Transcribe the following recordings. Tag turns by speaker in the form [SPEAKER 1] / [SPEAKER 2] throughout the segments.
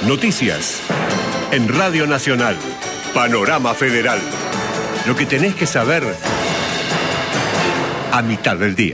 [SPEAKER 1] Noticias. En Radio Nacional. Panorama Federal. Lo que tenés que saber a mitad del día.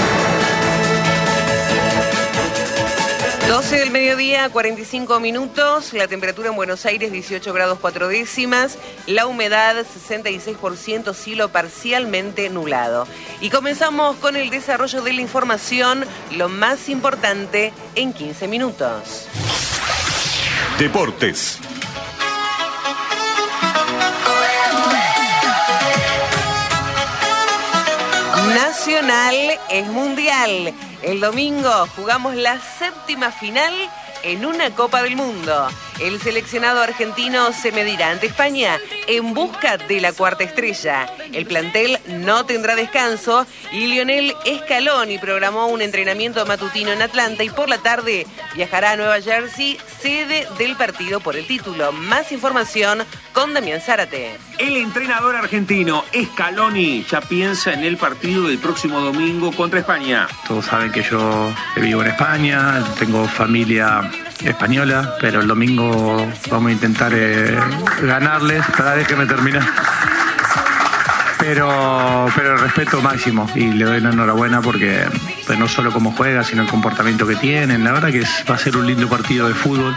[SPEAKER 2] 12 del mediodía, 45 minutos, la temperatura en Buenos Aires 18 grados 4 décimas, la humedad 66%, cielo parcialmente nublado. Y comenzamos con el desarrollo de la información, lo más importante en 15 minutos.
[SPEAKER 1] Deportes.
[SPEAKER 2] Nacional es mundial. El domingo jugamos la séptima final en una Copa del Mundo. El seleccionado argentino se medirá ante España en busca de la cuarta estrella. El plantel no tendrá descanso y Lionel Scaloni programó un entrenamiento matutino en Atlanta y por la tarde viajará a Nueva Jersey, sede del partido por el título. Más información con Damián Zárate.
[SPEAKER 3] El entrenador argentino Scaloni ya piensa en el partido del próximo domingo contra España.
[SPEAKER 4] Todos saben que yo vivo en España, tengo familia española, pero el domingo vamos a intentar ganarles. Déjeme terminar. Pero el respeto máximo y le doy la enhorabuena porque pues, no solo cómo juega, sino el comportamiento que tienen. La verdad que va a ser un lindo partido de fútbol.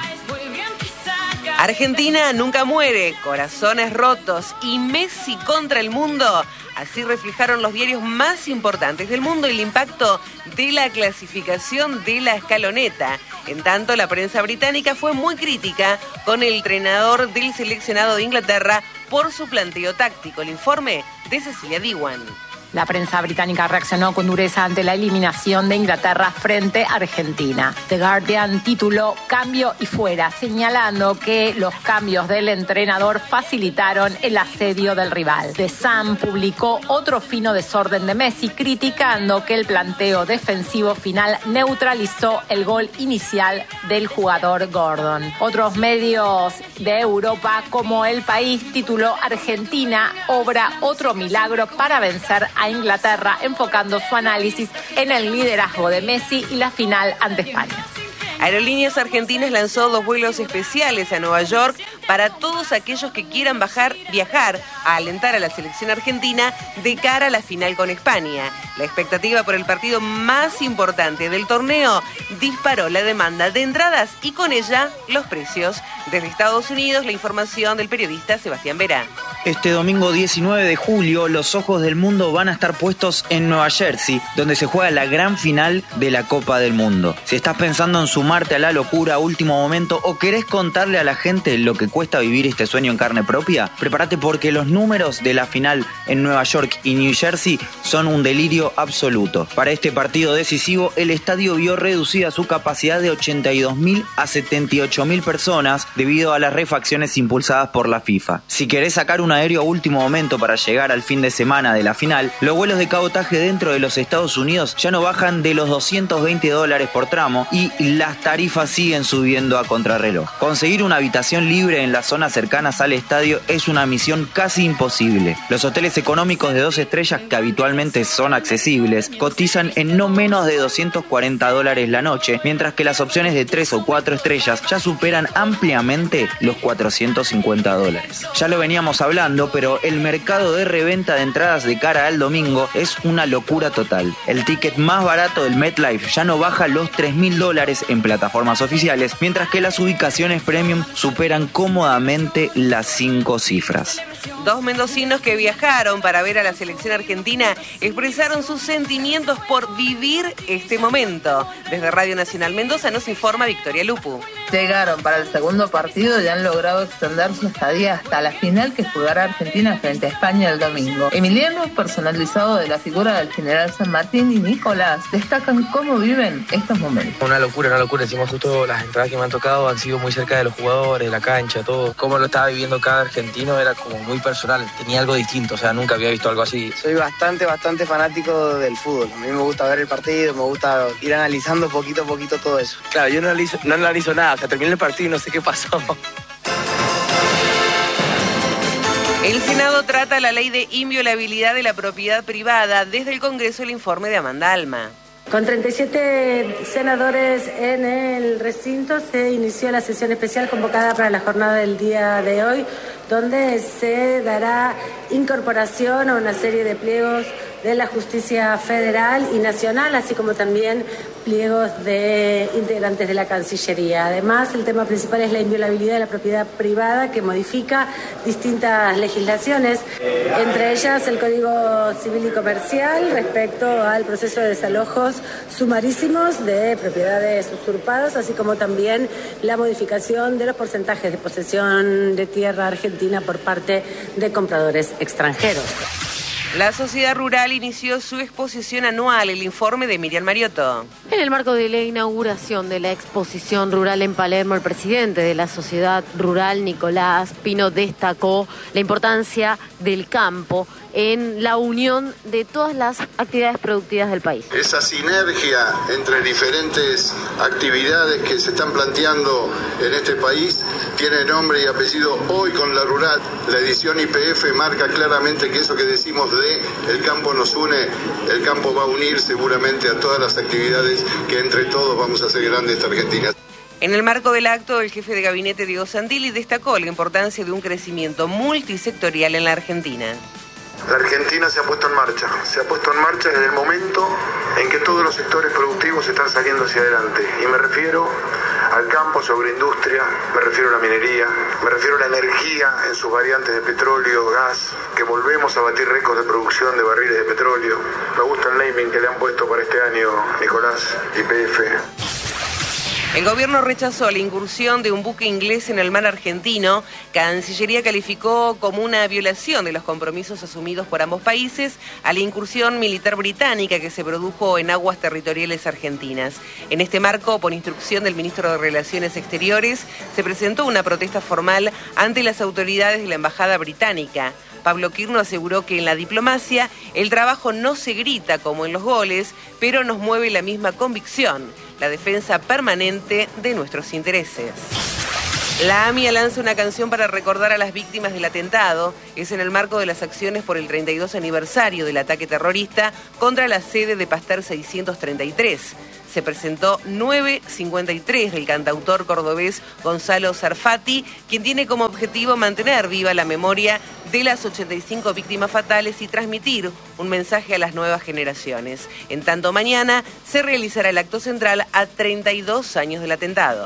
[SPEAKER 2] Argentina nunca muere, corazones rotos y Messi contra el mundo. Así reflejaron los diarios más importantes del mundo el impacto de la clasificación de la escaloneta. En tanto, la prensa británica fue muy crítica con el entrenador del seleccionado de Inglaterra por su planteo táctico. El informe de Cecilia Diwan.
[SPEAKER 5] La prensa británica reaccionó con dureza ante la eliminación de Inglaterra frente a Argentina. The Guardian tituló Cambio y fuera, señalando que los cambios del entrenador facilitaron el asedio del rival. The Sun publicó otro fino desorden de Messi, criticando que el planteo defensivo final neutralizó el gol inicial del jugador Gordon. Otros medios de Europa, como El País, tituló Argentina obra otro milagro para vencer a Inglaterra, enfocando su análisis en el liderazgo de Messi y la final ante España.
[SPEAKER 2] Aerolíneas Argentinas lanzó 2 vuelos especiales a Nueva York para todos aquellos que quieran viajar a alentar a la selección argentina de cara a la final con España. La expectativa por el partido más importante del torneo disparó la demanda de entradas y con ella los precios. Desde Estados Unidos, la información del periodista Sebastián Vera.
[SPEAKER 6] Este domingo 19 de julio, los ojos del mundo van a estar puestos en Nueva Jersey, donde se juega la gran final de la Copa del Mundo. Si estás pensando en sumarte a la locura a último momento o querés contarle a la gente lo que cuesta vivir este sueño en carne propia, prepárate porque los números de la final en Nueva York y New Jersey son un delirio absoluto. Para este partido decisivo, el estadio vio reducida su capacidad de 82.000 a 78.000 personas debido a las refacciones impulsadas por la FIFA. Si querés sacar un aéreo a último momento para llegar al fin de semana de la final, los vuelos de cabotaje dentro de los Estados Unidos ya no bajan de los $220 por tramo y las tarifas siguen subiendo a contrarreloj. Conseguir una habitación libre en las zonas cercanas al estadio es una misión casi imposible. Los hoteles económicos de 2 estrellas, que habitualmente son accesibles, cotizan en no menos de $240 la noche, mientras que las opciones de 3 o 4 estrellas ya superan ampliamente los $450. Ya lo veníamos hablando, pero el mercado de reventa de entradas de cara al domingo es una locura total. El ticket más barato del MetLife ya no baja los $3.000 en plataformas oficiales, mientras que las ubicaciones premium superan cómodamente las 5 cifras.
[SPEAKER 2] 2 mendocinos que viajaron para ver a la selección argentina expresaron sus sentimientos por vivir este momento. Desde Radio Nacional Mendoza nos informa Victoria Lupu.
[SPEAKER 7] Llegaron para el segundo partido y han logrado extender su estadía hasta la final que jugará Argentina frente a España el domingo. Emiliano, personalizado de la figura del general San Martín, y Nicolás destacan cómo viven estos momentos.
[SPEAKER 8] Una locura. Encima justo las entradas que me han tocado han sido muy cerca de los jugadores, de la cancha, todo. Cómo lo estaba viviendo cada argentino era como muy personal. Tenía algo distinto, o sea, nunca había visto algo así.
[SPEAKER 9] Soy bastante fanático del fútbol. A mí me gusta ver el partido, me gusta ir analizando poquito a poquito todo eso. Claro, yo no analizo nada, o sea, terminé el partido y no sé qué pasó.
[SPEAKER 2] El Senado trata la ley de inviolabilidad de la propiedad privada. Desde el Congreso, el informe de Amanda Alma.
[SPEAKER 10] Con 37 senadores en el recinto se inició la sesión especial convocada para la jornada del día de hoy, donde se dará incorporación a una serie de pliegos de la justicia federal y nacional, así como también pliegos de integrantes de la Cancillería. Además, el tema principal es la inviolabilidad de la propiedad privada, que modifica distintas legislaciones, entre ellas el Código Civil y Comercial respecto al proceso de desalojos sumarísimos de propiedades usurpadas, así como también la modificación de los porcentajes de posesión de tierra argentina por parte de compradores extranjeros.
[SPEAKER 2] La Sociedad Rural inició su exposición anual, el informe de Miriam Mariotto.
[SPEAKER 11] En el marco de la inauguración de la exposición rural en Palermo, el presidente de la Sociedad Rural, Nicolás Pino, destacó la importancia del campo en la unión de todas las actividades productivas del país.
[SPEAKER 12] Esa sinergia entre diferentes actividades que se están planteando en este país tiene nombre y apellido hoy con la rural. La edición YPF marca claramente que eso que decimos de el campo nos une, el campo va a unir seguramente a todas las actividades que entre todos vamos a hacer grande esta Argentina.
[SPEAKER 2] En el marco del acto, el jefe de gabinete Diego Santilli destacó la importancia de un crecimiento multisectorial en la Argentina.
[SPEAKER 12] La Argentina se ha puesto en marcha en el momento en que todos los sectores productivos están saliendo hacia adelante. Y me refiero al campo, agroindustria, me refiero a la minería, me refiero a la energía en sus variantes de petróleo, gas, que volvemos a batir récords de producción de barriles de petróleo. Me gusta el naming que le han puesto para este año, Nicolás, YPF.
[SPEAKER 2] El gobierno rechazó la incursión de un buque inglés en el mar argentino. Cancillería calificó como una violación de los compromisos asumidos por ambos países a la incursión militar británica que se produjo en aguas territoriales argentinas. En este marco, por instrucción del ministro de Relaciones Exteriores, se presentó una protesta formal ante las autoridades de la embajada británica. Pablo Quirno aseguró que en la diplomacia el trabajo no se grita como en los goles, pero nos mueve la misma convicción, la defensa permanente de nuestros intereses. La AMIA lanza una canción para recordar a las víctimas del atentado. Es en el marco de las acciones por el 32 aniversario del ataque terrorista contra la sede de Pasteur 633. Se presentó 953 del cantautor cordobés Gonzalo Sarfati, quien tiene como objetivo mantener viva la memoria de las 85 víctimas fatales y transmitir un mensaje a las nuevas generaciones. En tanto, mañana se realizará el acto central a 32 años del atentado.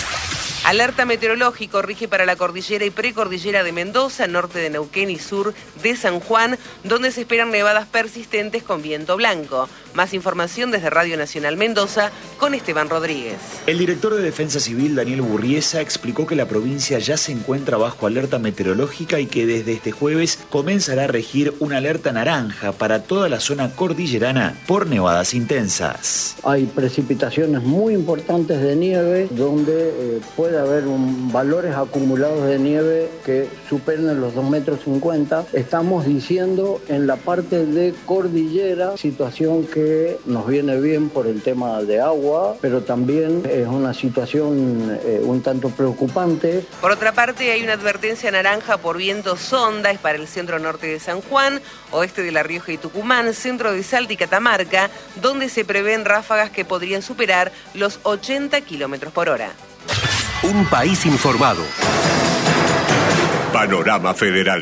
[SPEAKER 2] Alerta meteorológico rige para la cordillera y precordillera de Mendoza, norte de Neuquén y sur de San Juan, donde se esperan nevadas persistentes con viento blanco. Más información desde Radio Nacional Mendoza con Esteban Rodríguez.
[SPEAKER 13] El director de Defensa Civil, Daniel Burriesa, explicó que la provincia ya se encuentra bajo alerta meteorológica y que desde este jueves comenzará a regir una alerta naranja para toda la zona cordillerana por nevadas intensas.
[SPEAKER 14] Hay precipitaciones muy importantes de nieve donde puede haber valores acumulados de nieve que superen los 2,50 metros. Estamos diciendo en la parte de cordillera, situación que nos viene bien por el tema de agua, pero también es una situación un tanto preocupante.
[SPEAKER 2] Por otra parte, hay una advertencia naranja por viento sonda, es para el centro norte de San Juan, oeste de La Rioja y Tucumán, centro de Salta y Catamarca, donde se prevén ráfagas que podrían superar los 80 kilómetros por hora.
[SPEAKER 1] Un país informado. Panorama Federal.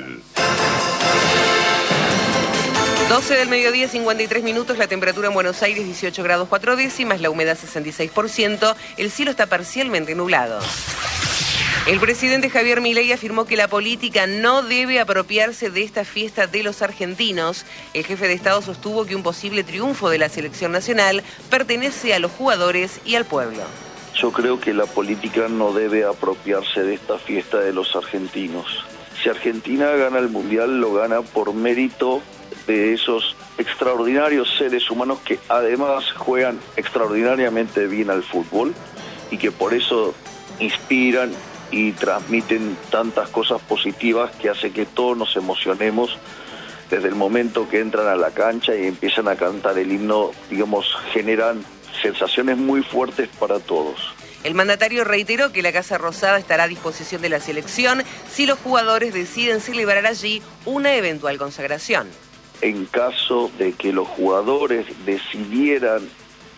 [SPEAKER 2] 12 del mediodía, 53 minutos, la temperatura en Buenos Aires 18 grados 4 décimas, la humedad 66%, el cielo está parcialmente nublado. El presidente Javier Milei afirmó que la política no debe apropiarse de esta fiesta de los argentinos. El jefe de Estado sostuvo que un posible triunfo de la selección nacional pertenece a los jugadores y al pueblo.
[SPEAKER 15] Yo creo que la política no debe apropiarse de esta fiesta de los argentinos. Si Argentina gana el Mundial, lo gana por mérito de esos extraordinarios seres humanos que además juegan extraordinariamente bien al fútbol y que por eso inspiran y transmiten tantas cosas positivas que hace que todos nos emocionemos desde el momento que entran a la cancha y empiezan a cantar el himno, digamos, generan sensaciones muy fuertes para todos.
[SPEAKER 2] El mandatario reiteró que la Casa Rosada estará a disposición de la selección si los jugadores deciden celebrar allí una eventual consagración.
[SPEAKER 15] En caso de que los jugadores decidieran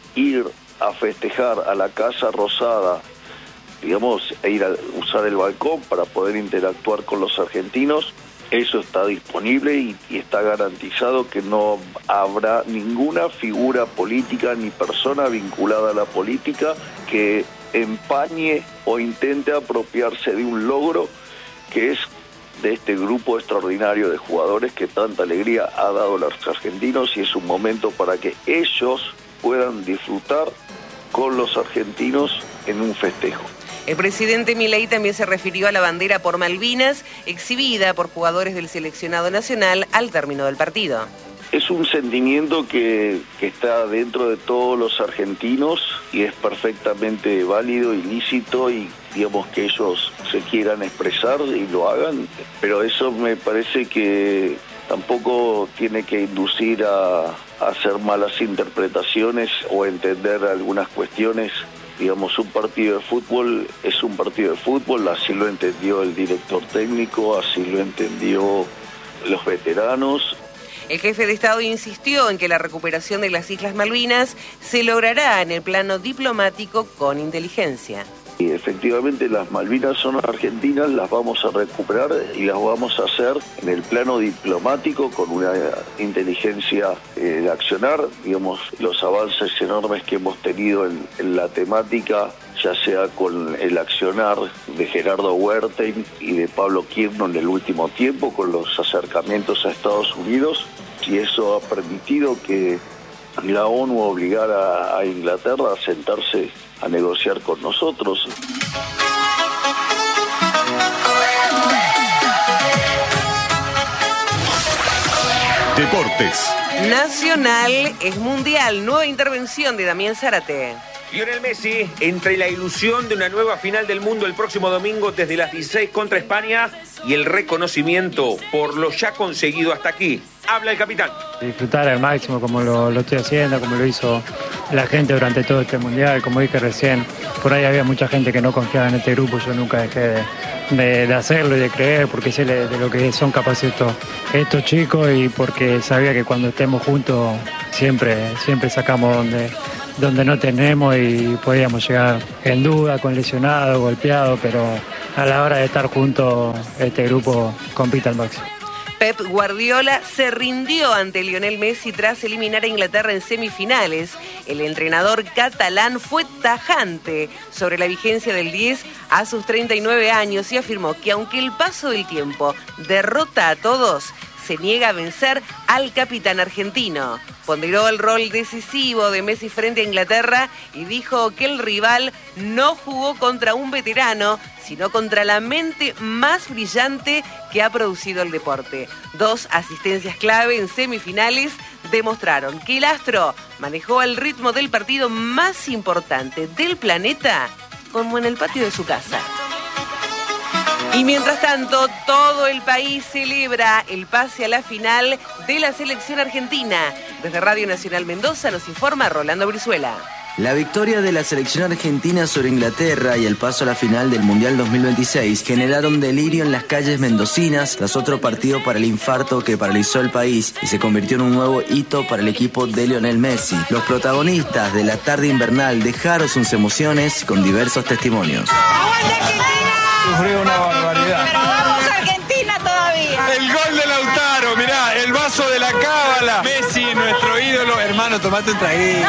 [SPEAKER 15] ir a festejar a la Casa Rosada, digamos, e ir a usar el balcón para poder interactuar con los argentinos, eso está disponible y está garantizado que no habrá ninguna figura política ni persona vinculada a la política que empañe o intente apropiarse de un logro que es de este grupo extraordinario de jugadores que tanta alegría ha dado a los argentinos, y es un momento para que ellos puedan disfrutar con los argentinos en un festejo.
[SPEAKER 2] El presidente Milei también se refirió a la bandera por Malvinas, exhibida por jugadores del seleccionado nacional al término del partido.
[SPEAKER 15] Es un sentimiento que está dentro de todos los argentinos y es perfectamente válido y lícito, y digamos que ellos se quieran expresar y lo hagan, pero eso me parece que tampoco tiene que inducir a hacer malas interpretaciones o entender algunas cuestiones. Digamos, un partido de fútbol es un partido de fútbol, así lo entendió el director técnico, así lo entendió los veteranos.
[SPEAKER 2] El jefe de Estado insistió en que la recuperación de las Islas Malvinas se logrará en el plano diplomático con inteligencia.
[SPEAKER 15] Y efectivamente las Malvinas son argentinas, las vamos a recuperar y las vamos a hacer en el plano diplomático con una inteligencia de accionar. Digamos, los avances enormes que hemos tenido en la temática, ya sea con el accionar de Gerardo Huertain y de Pablo Quirno en el último tiempo, con los acercamientos a Estados Unidos, y eso ha permitido que la ONU obligara a Inglaterra a sentarse a negociar con nosotros.
[SPEAKER 1] Deportes.
[SPEAKER 2] Nacional es mundial. Nueva intervención de Damián Zárate.
[SPEAKER 3] Lionel Messi, entre la ilusión de una nueva final del mundo el próximo domingo desde las 16 contra España y el reconocimiento por lo ya conseguido hasta aquí. Habla el capitán.
[SPEAKER 16] Disfrutar al máximo como lo estoy haciendo, como lo hizo la gente durante todo este mundial. Como dije recién, por ahí había mucha gente que no confiaba en este grupo. Yo nunca dejé de hacerlo y de creer, porque sé de lo que son capaces estos chicos, y porque sabía que cuando estemos juntos siempre sacamos donde no tenemos, y podíamos llegar en duda, con lesionados, golpeados, pero a la hora de estar juntos este grupo compite al máximo.
[SPEAKER 2] Pep Guardiola se rindió ante Lionel Messi tras eliminar a Inglaterra en semifinales. El entrenador catalán fue tajante sobre la vigencia del 10 a sus 39 años y afirmó que aunque el paso del tiempo derrota a todos, se niega a vencer al capitán argentino. Ponderó el rol decisivo de Messi frente a Inglaterra y dijo que el rival no jugó contra un veterano, sino contra la mente más brillante que ha producido el deporte. 2 asistencias clave en semifinales demostraron que el astro manejó el ritmo del partido más importante del planeta como en el patio de su casa. Y mientras tanto, todo el país celebra el pase a la final de la selección argentina. Desde Radio Nacional Mendoza nos informa Rolando Brizuela.
[SPEAKER 17] La victoria de la selección argentina sobre Inglaterra y el paso a la final del Mundial 2026 generaron delirio en las calles mendocinas tras otro partido para el infarto que paralizó el país y se convirtió en un nuevo hito para el equipo de Lionel Messi. Los protagonistas de la tarde invernal dejaron sus emociones con diversos testimonios.
[SPEAKER 18] Sufrió una barbaridad.
[SPEAKER 19] Pero vamos a Argentina todavía.
[SPEAKER 18] El gol de Lautaro, mirá, el vaso de la cábala. Messi, nuestro ídolo. Hermano, tomate un traguito.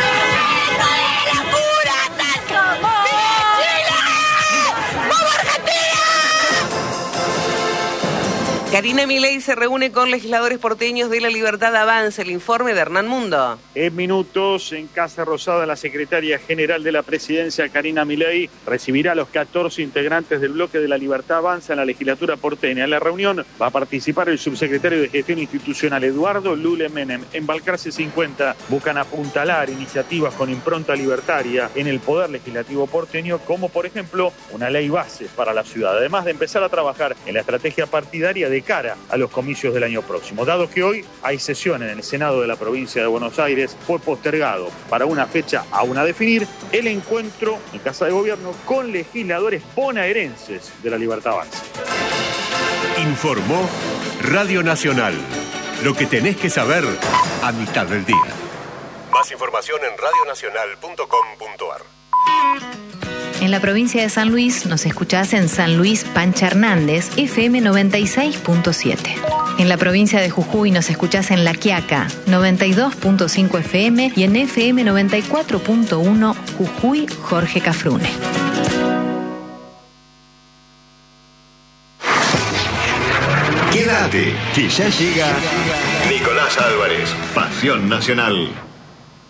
[SPEAKER 2] Karina Milei se reúne con legisladores porteños de La Libertad Avanza. El informe de Hernán Mundo.
[SPEAKER 20] En minutos, en Casa Rosada, la secretaria general de la presidencia, Karina Milei, recibirá a los 14 integrantes del bloque de La Libertad Avanza en la legislatura porteña. En la reunión va a participar el subsecretario de Gestión Institucional, Eduardo Lule Menem. En Balcarce 50 buscan apuntalar iniciativas con impronta libertaria en el poder legislativo porteño, como por ejemplo una ley base para la ciudad, además de empezar a trabajar en la estrategia partidaria de cara a los comicios del año próximo. Dado que hoy hay sesión en el Senado de la provincia de Buenos Aires, fue postergado para una fecha aún a definir el encuentro en Casa de Gobierno con legisladores bonaerenses de La Libertad Avanza.
[SPEAKER 1] Informó Radio Nacional. Lo que tenés que saber a mitad del día. Más Más información en radionacional.com.ar.
[SPEAKER 21] En la provincia de San Luis nos escuchás en San Luis Pancha Hernández, FM 96.7. En la provincia de Jujuy nos escuchás en La Quiaca, 92.5 FM y en FM 94.1 Jujuy Jorge Cafrune.
[SPEAKER 22] Quédate, que ya llega Nicolás Álvarez, Pasión Nacional.